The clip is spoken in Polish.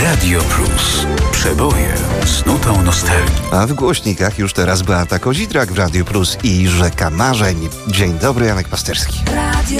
Radio Plus. Przeboje z nutą nostalgii. A w głośnikach już teraz Beata Kozidrak w Radiu Plus i Rzeka Marzeń. Dzień dobry, Janek Pasterski. Radio